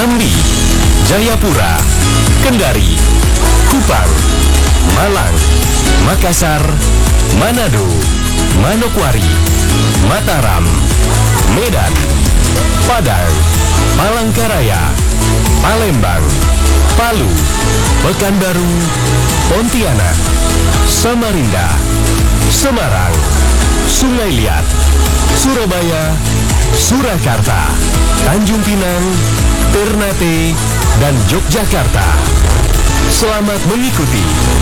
Jambi, Jayapura, Kendari, Kupang, Malang, Makassar, Manado, Manokwari, Mataram, Medan, Padang, Palangkaraya, Palembang, Palu, Pekanbaru, Pontianak, Samarinda, Semarang, Sungai Liat, Surabaya, Surakarta, Tanjung Pinang, Ternate, dan Yogyakarta. Selamat mengikuti.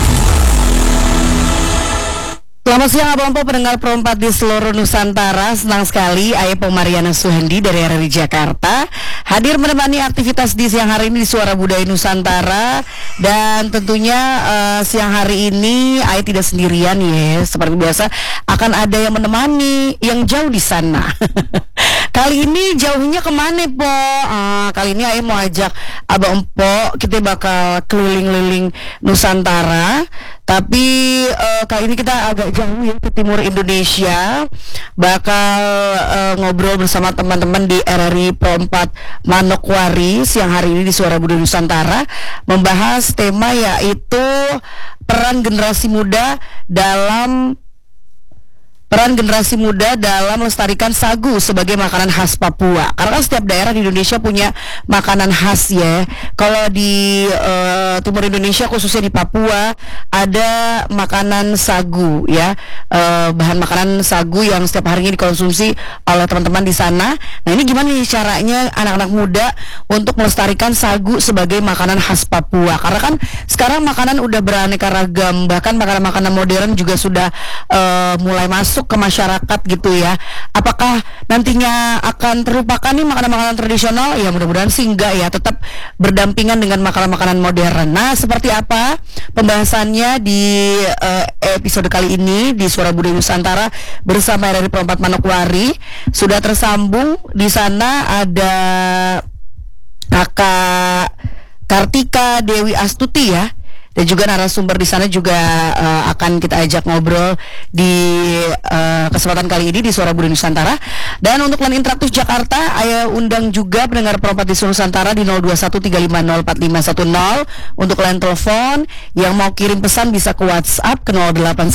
Selamat siang Abang-Abang pendengar Pro 4 di seluruh Nusantara. Senang sekali Ayepo Mariana Suhendi dari RRI Jakarta hadir menemani aktivitas di siang hari ini di Suara Budaya Nusantara. Dan tentunya siang hari ini Aye tidak sendirian ya. Seperti biasa akan ada yang menemani yang jauh di sana. Kali ini jauhnya kemana Po? Kali ini Aye mau ajak Abang Empo, kita bakal keliling-keliling Nusantara. Tapi kali ini kita agak jauh ya ke timur Indonesia. Bakal ngobrol bersama teman-teman di RRI Pro 4 Manokwari siang hari ini di Suara Budaya Nusantara, membahas tema yaitu peran generasi muda dalam melestarikan sagu sebagai makanan khas Papua. Karena kan setiap daerah di Indonesia punya makanan khas ya. Kalau di timur Indonesia khususnya di Papua ada makanan sagu ya. Bahan makanan sagu yang setiap harinya dikonsumsi oleh teman-teman di sana. Nah, ini gimana nih caranya anak-anak muda untuk melestarikan sagu sebagai makanan khas Papua? Karena kan sekarang makanan udah beraneka ragam, bahkan makanan-makanan modern juga sudah mulai masuk ke masyarakat gitu ya. Apakah nantinya akan terlupakan nih makanan-makanan tradisional? Ya mudah-mudahan sih enggak ya, tetap berdampingan dengan makanan-makanan modern. Nah, seperti apa pembahasannya di episode kali ini di Suara Budaya Nusantara bersama RRI Pro 4 Manokwari? Sudah tersambung di sana ada Kakak Kartika Dewi Astuti ya. Dan juga narasumber di sana juga akan kita ajak ngobrol di kesempatan kali ini di Suara Budaya Nusantara. Dan untuk line interaktif Jakarta, Aye undang juga pendengar Pro 4 di seluruh Nusantara di 0213504510 untuk line telepon. Yang mau kirim pesan bisa ke WhatsApp ke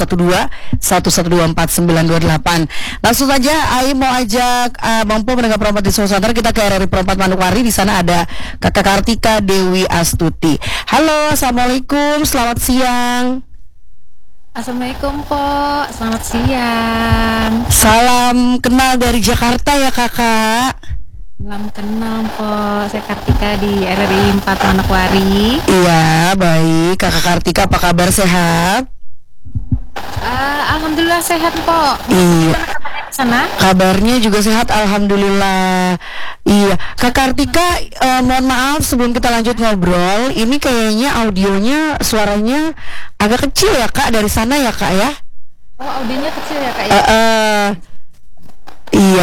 0812-1124-928. Langsung saja Aye mau ajak Bang Po pendengar Pro 4 di seluruh Nusantara, kita ke RRI Pro 4 Manokwari. Di sana ada Kakak Kartika Dewi Astuti. Halo, assalamualaikum. Selamat siang. Assalamualaikum Po, selamat siang. Salam kenal dari Jakarta ya Kakak. Salam kenal Po, saya Kartika di RRI 4 Manokwari. Iya, baik. Kakak Kartika apa kabar, sehat? Alhamdulillah sehat Po. Iya. Sana? Kabarnya juga sehat, alhamdulillah. Iya, Kak Kartika, mohon maaf sebelum kita lanjut ngobrol, ini kayaknya audionya, suaranya agak kecil ya Kak dari sana ya Kak ya? Oh, audionya kecil ya Kak ya? Iya.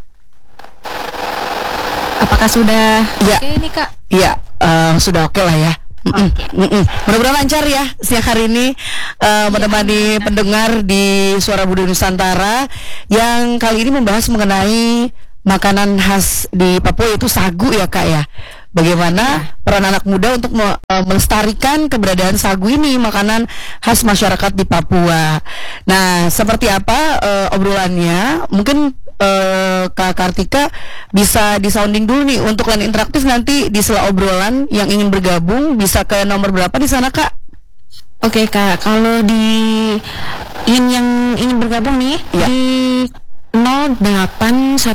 Apakah sudah oke ini Kak? Iya, sudah oke lah ya. Mudah-mudahan lancar ya siang hari ini menemani pendengar di Suara Budaya Nusantara yang kali ini membahas mengenai makanan khas di Papua yaitu sagu ya Kak ya. Bagaimana peran anak muda untuk melestarikan keberadaan sagu ini, makanan khas masyarakat di Papua. Nah, seperti apa obrolannya? Mungkin Kak Kartika bisa disounding dulu nih untuk line interaktif nanti di sela obrolan yang ingin bergabung bisa ke nomor berapa di sana Kak? Oke Kak, kalau di yang ingin bergabung nih ya. Di 0812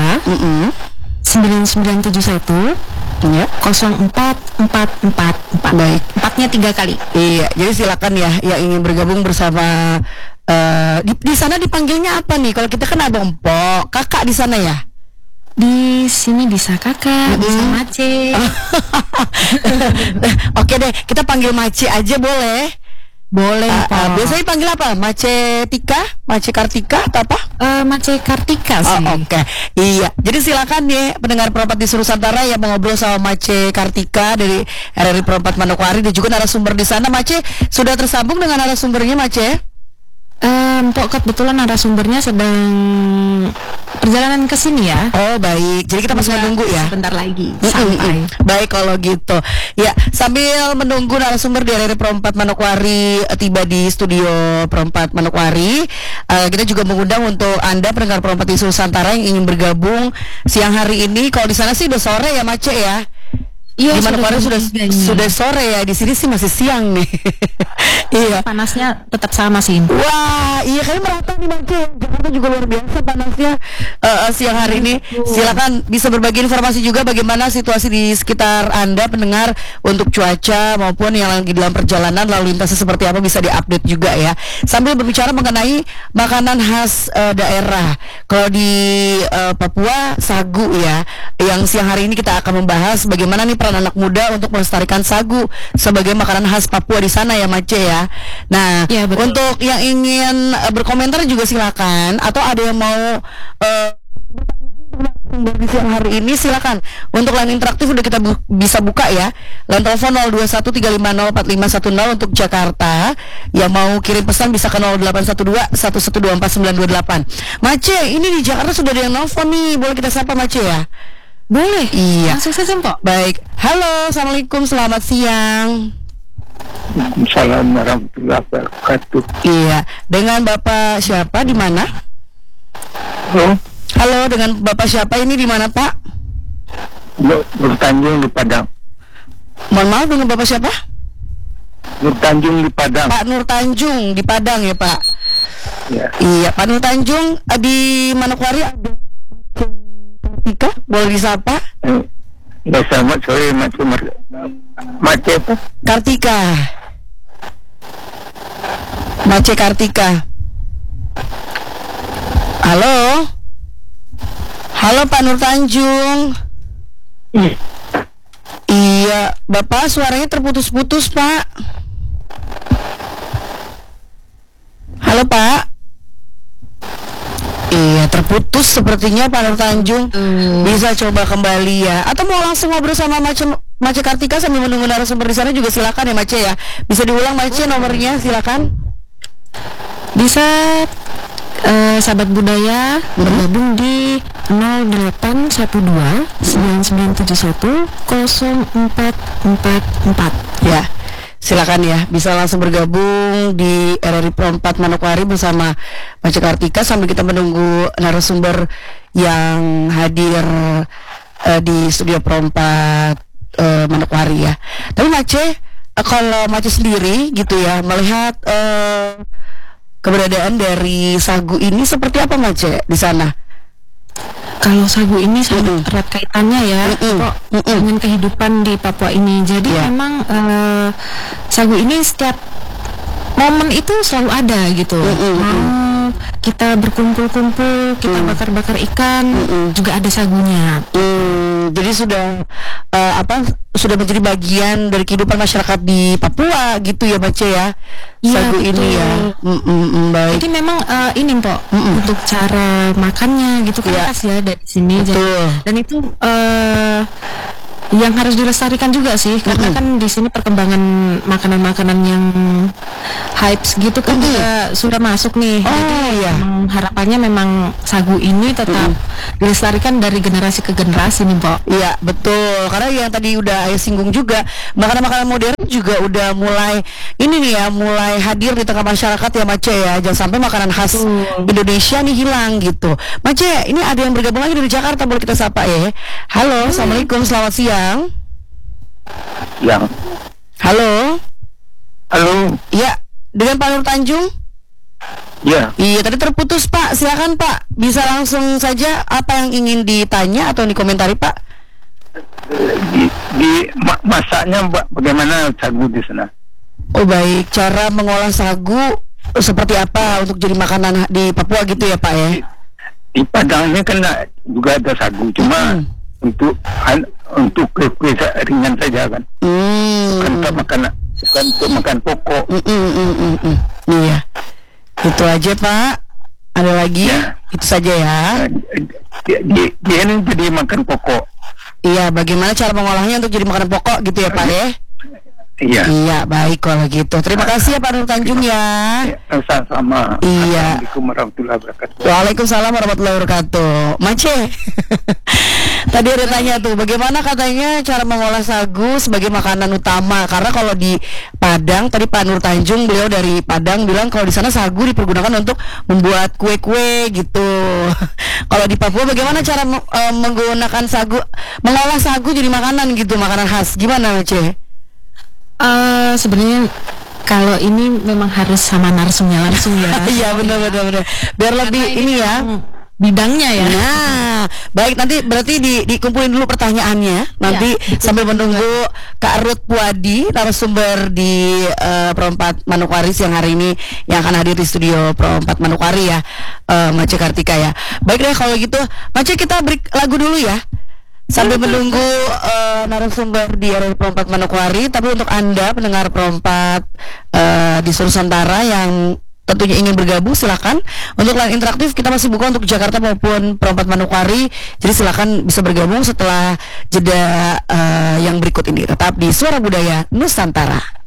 9971 ya 04444. Baik, 4-nya 3 kali. Iya, jadi silakan ya yang ingin bergabung bersama di sana dipanggilnya apa nih? Kalau kita kan Abang Empok, Kakak di sana ya? Di sini bisa Kakak, bisa Mace. Oke deh, kita panggil Mace aja boleh? Boleh Pak. Biasanya panggil apa? Mace Tika? Mace Kartika atau apa? Mace Kartika sih. Oke. Iya. Jadi silakan ya pendengar Pro 4 di seluruh Nusantara yang mau ngobrol sama Mace Kartika dari RRI Pro 4 Manokwari dan juga narasumber di sana. Mace sudah tersambung dengan narasumbernya Mace? Pok kebetulan narasumbernya sedang perjalanan ke sini ya. Oh baik, jadi kita masih menunggu ya. Sebentar lagi sampai. Baik kalau gitu. Ya, sambil menunggu narasumber di RRI Pro 4 Manokwari tiba di studio Pro 4 Manokwari, kita juga mengundang untuk Anda pendengar Pro 4 Isu Nusantara yang ingin bergabung siang hari ini. Kalau di sana sih udah sore ya, Mace ya. Iya, di Manokwari sudah sore ya, di sini sih masih siang nih. Iya. Panasnya tetap sama sih. Wah, iya kayaknya merata nih Mace. Jakarta juga luar biasa panasnya siang hari ini. Silakan bisa berbagi informasi juga bagaimana situasi di sekitar Anda pendengar untuk cuaca maupun yang lagi dalam perjalanan lalu lintasnya seperti apa bisa diupdate juga ya. Sambil berbicara mengenai makanan khas daerah. Kalau di Papua sagu ya. Yang siang hari ini kita akan membahas bagaimana nih peran anak muda untuk melestarikan sagu sebagai makanan khas Papua di sana ya Mace ya. Nah, ya, untuk yang ingin berkomentar juga silakan, atau ada yang mau di siang hari ini silakan. Untuk line interaktif udah kita bisa buka ya. Line telepon 0213504510 untuk Jakarta. Yang mau kirim pesan bisa ke 0812-1124-928. Mace, ini di Jakarta sudah ada yang nelfon nih. Boleh kita sapa Mace ya? Boleh. Iya. Langsung saja, Pok. Baik. Halo, assalamualaikum, selamat siang. Assalamualaikum warahmatullahi wabarakatuh. Iya, dengan Bapak siapa di mana? Halo, Halo, dengan Bapak siapa ini di mana, Pak? Nur Tanjung di Padang. Mohon maaf, dengan Bapak siapa? Nur Tanjung di Padang. Pak Nur Tanjung di Padang ya, Pak. Ya. Iya, Pak Nur Tanjung di Manokwari ada Tika, boleh disapa? Ya, selamat sore, Mace apa? Kartika. Mace Kartika. Halo. Halo Pak Nur Tanjung. Iya, Bapak suaranya terputus-putus, Pak. Halo, Pak. Iya, terputus sepertinya Pak Nur Tanjung. Bisa coba kembali ya. Atau mau langsung ngobrol sama Mace Kartika sambil menunggu narasumber di sana juga silakan ya Mace ya. Bisa diulang Mace nomornya, silakan. Bisa sahabat budaya bergabung di 0812 9971 0444. Ya. Silakan ya, bisa langsung bergabung di RRI Pro 4 Manokwari bersama Mace Kartika sambil kita menunggu narasumber yang hadir di studio Pro 4 Manokwari ya. Tapi Mace, kalau Mace sendiri gitu ya, melihat keberadaan dari sagu ini seperti apa Mace di sana? Kalau sagu ini sangat erat kaitannya ya Pok, dengan kehidupan di Papua ini. Jadi memang sagu ini setiap momen itu selalu ada gitu. Mau kita berkumpul-kumpul, kita bakar-bakar ikan, juga ada sagunya. Jadi sudah sudah menjadi bagian dari kehidupan masyarakat di Papua gitu ya Mace ya. Sagu betul. ini ya. Baik. Jadi memang ini Pok, untuk cara makannya gitu kan khas ya dari sini. Betul. Dan itu yang harus dilestarikan juga sih, karena kan di sini perkembangan makanan-makanan yang hypes gitu kan juga sudah masuk nih. Jadi harapannya memang sagu ini tetap dilestarikan dari generasi ke generasi nih, Pok. Iya, betul. Karena yang tadi udah Ayah singgung juga, makanan-makanan modern juga udah mulai ini nih ya, mulai hadir di tengah masyarakat ya Mace ya. Jangan sampai makanan khas Indonesia nih hilang gitu. Mace, ini ada yang bergabung lagi dari Jakarta, boleh kita sapa ya. Halo, assalamualaikum, selamat siang. Yang. Halo. Halo. Iya, dengan Pak Nur Tanjung? Ya. Iya, tadi terputus Pak. Silakan Pak, bisa langsung saja apa yang ingin ditanya atau dikomentari Pak? Masaknya bagaimana sagu di sana? Oh baik, cara mengolah sagu seperti apa untuk jadi makanan di Papua gitu ya Pak ya? Di Padang ini kan juga ada sagu, cuma untuk kue ringan saja kan. Bukan untuk makan pokok. Iya. Itu aja Pak. Ada lagi? Ya. Itu saja ya. Dia ini jadi makan pokok. Iya, bagaimana cara mengolahnya untuk jadi makanan pokok gitu ya Pak ya? Iya. Iya, baik kalau gitu. Terima kasih ya Pak Nur Tanjung ya. Sama-sama. Iya. Assalamualaikum warahmatullahi wabarakatuh. Waalaikumsalam warahmatullahi wabarakatuh. Mace, tadi ada tanya tuh, bagaimana katanya cara mengolah sagu sebagai makanan utama? Karena kalau di Padang, tadi Pak Nur Tanjung, beliau dari Padang bilang kalau di sana sagu dipergunakan untuk membuat kue-kue gitu. Kalau di Papua bagaimana cara menggunakan sagu, mengolah sagu jadi makanan gitu, makanan khas? Gimana Mace? Sebenarnya kalau ini memang harus sama narsumnya langsung ya. Iya benar. Biar lebih ini ya bidangnya ya. Nah, baik, nanti berarti dikumpulin dulu pertanyaannya. Nanti sambil menunggu Kak Ruth Puadi, narasumber di Pro4 Manokwari siang hari ini yang akan hadir di studio Pro4 Manokwari ya, Mace Kartika ya. Baik deh kalau gitu, Mace kita break lagu dulu ya. Sambil menunggu narasumber di RRI Pro4 Manokwari. Tapi untuk Anda pendengar Pro4 di seluruh Nusantara yang tentunya ingin bergabung, silakan. Untuk line interaktif kita masih buka untuk Jakarta maupun Pro4 Manokwari. Jadi silakan bisa bergabung setelah jeda yang berikut ini. Tetap di Suara Budaya Nusantara.